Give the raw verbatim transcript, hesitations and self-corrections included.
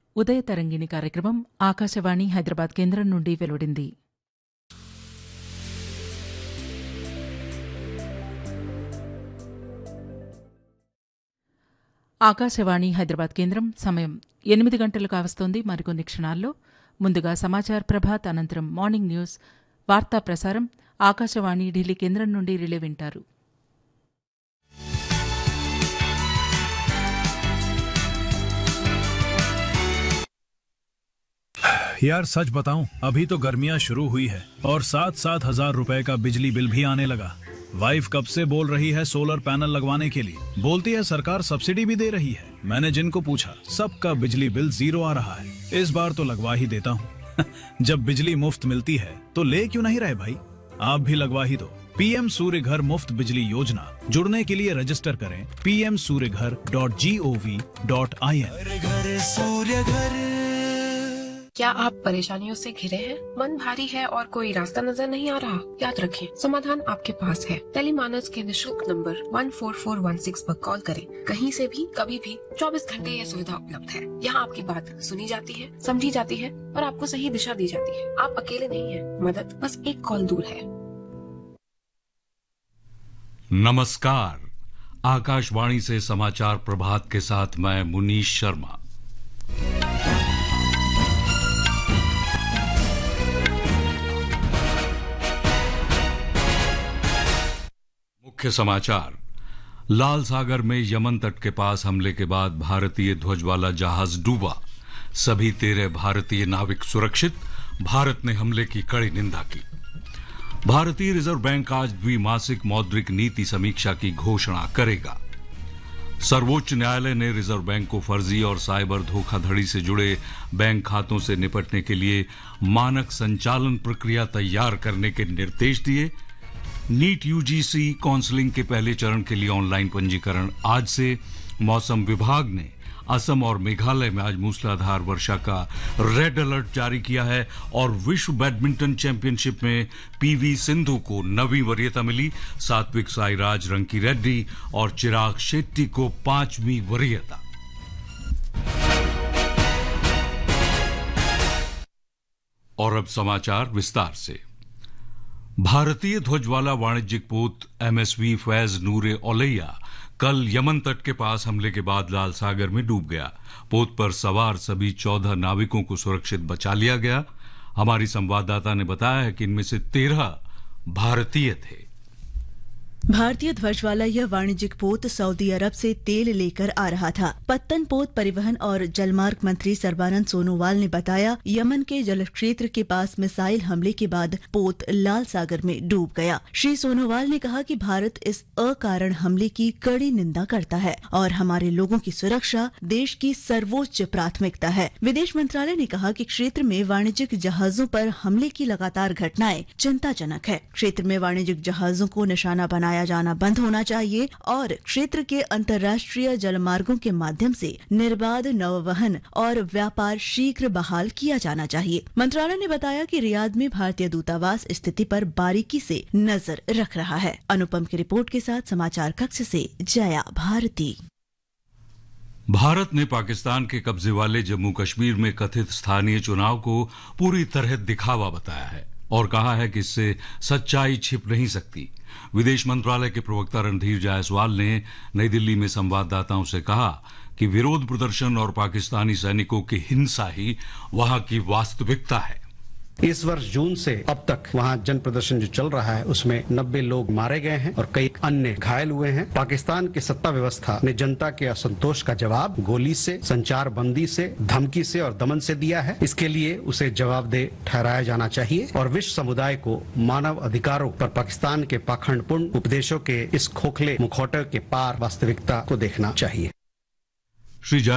ఉదయ తరంగిణి కార్యక్రమం ఆకాశవాణి హైదరాబాద్ కేంద్రం నుండి వెలువడింది. ఆకాశవాణి హైదరాబాద్ కేంద్రం సమయం ఎనిమిది గంటలు కావస్తోంది. మరికొన్ని క్షణాల్లో ముందుగా సమాచార ప్రభాత్, అనంతరం మార్నింగ్ న్యూస్, వార్తా ప్రసారం ఆకాశవాణి ఢిల్లీ కేంద్రం నుండి రిలే వింటారు. यार सच बताऊं, अभी तो गर्मियां शुरू हुई है और सात सात हजार रुपए का बिजली बिल भी आने लगा। वाइफ कब से बोल रही है सोलर पैनल लगवाने के लिए, बोलती है सरकार सब्सिडी भी दे रही है। मैंने जिनको पूछा सबका बिजली बिल जीरो आ रहा है। इस बार तो लगवा ही देता हूँ। जब बिजली मुफ्त मिलती है तो ले क्यों नहीं रहे भाई, आप भी लगवा ही दो। पीएम सूर्य घर मुफ्त बिजली योजना, जुड़ने के लिए रजिस्टर करें पी एम सूर्य घर dot G O V dot I N. क्या आप परेशानियों से घिरे हैं? मन भारी है और कोई रास्ता नजर नहीं आ रहा? याद रखें, समाधान आपके पास है। टेलीमानस के निशुल्क number one four four one six पर कॉल करें। कहीं से भी कभी भी चौबीस घंटे ये सुविधा उपलब्ध है। यहाँ आपकी बात सुनी जाती है, समझी जाती है और आपको सही दिशा दी जाती है। आप अकेले नहीं हैं, मदद बस एक कॉल दूर है। नमस्कार, आकाशवाणी से समाचार प्रभात के साथ मैं मुनीश शर्मा। मुख्य समाचार। लाल सागर में यमन तट के पास हमले के बाद भारतीय ध्वज वाला जहाज डूबा, सभी तेरह भारतीय नाविक सुरक्षित, भारत ने हमले की कड़ी निंदा की। भारतीय रिजर्व बैंक आज द्विमासिक मौद्रिक नीति समीक्षा की घोषणा करेगा। सर्वोच्च न्यायालय ने रिजर्व बैंक को फर्जी और साइबर धोखाधड़ी से जुड़े बैंक खातों से निपटने के लिए मानक संचालन प्रक्रिया तैयार करने के निर्देश दिए। नीट यूजीसी काउंसलिंग के पहले चरण के लिए ऑनलाइन पंजीकरण आज से। मौसम विभाग ने असम और मेघालय में आज मूसलाधार वर्षा का रेड अलर्ट जारी किया है। और विश्व बैडमिंटन चैंपियनशिप में पीवी सिंधु को नवीं वरीयता मिली। सात्विक साईराज रंकी रेड्डी और चिराग शेट्टी को पांचवीं वरीयता। और अब समाचार विस्तार से। भारतीय ध्वज वाला वाणिज्यिक पोत एमएसवी फैज नूरे ओलैया कल यमन तट के पास हमले के बाद लाल सागर में डूब गया। पोत पर सवार सभी चौदह नाविकों को सुरक्षित बचा लिया गया। हमारी संवाददाता ने बताया है कि इनमें से तेरह भारतीय थे। भारतीय ध्वज वाला यह वाणिज्यिक पोत सऊदी अरब से तेल लेकर आ रहा था। पत्तन पोत परिवहन और जलमार्ग मंत्री सर्बानंद सोनोवाल ने बताया, यमन के जल क्षेत्र के पास मिसाइल हमले के बाद पोत लाल सागर में डूब गया। श्री सोनोवाल ने कहा कि भारत इस अकारण हमले की कड़ी निंदा करता है और हमारे लोगों की सुरक्षा देश की सर्वोच्च प्राथमिकता है। विदेश मंत्रालय ने कहा कि क्षेत्र में वाणिज्यिक जहाजों पर हमले की लगातार घटनाएं चिंताजनक है। क्षेत्र में वाणिज्यिक जहाजों को निशाना बनाया जाना बंद होना चाहिए और क्षेत्र के अंतर्राष्ट्रीय जलमार्गों के माध्यम से निर्बाध नौवहन और व्यापार शीघ्र बहाल किया जाना चाहिए। मंत्रालय ने बताया कि रियाद में भारतीय दूतावास स्थिति पर बारीकी से नजर रख रहा है। अनुपम की रिपोर्ट के साथ समाचार कक्ष से जया भारती। भारत ने पाकिस्तान के कब्जे वाले जम्मू कश्मीर में कथित स्थानीय चुनाव को पूरी तरह दिखावा बताया है और कहा है कि इससे सच्चाई छिप नहीं सकती। विदेश मंत्रालय के प्रवक्ता रणधीर जायसवाल ने नई दिल्ली में संवाददाताओं से कहा कि विरोध प्रदर्शन और पाकिस्तानी सैनिकों की हिंसा ही वहां की वास्तविकता है। इस वर्ष जून से अब तक वहाँ जन प्रदर्शन जो चल रहा है उसमें नब्बे लोग मारे गए हैं और कई अन्य घायल हुए हैं। पाकिस्तान की सत्ता व्यवस्था ने जनता के असंतोष का जवाब गोली से, संचार बंदी से, धमकी से और दमन से दिया है। इसके लिए उसे जवाबदेह ठहराया जाना चाहिए और विश्व समुदाय को मानव अधिकारों पर पाकिस्तान के पाखंडपूर्ण उपदेशों के इस खोखले मुखौटे के पार वास्तविकता को देखना चाहिए। श्री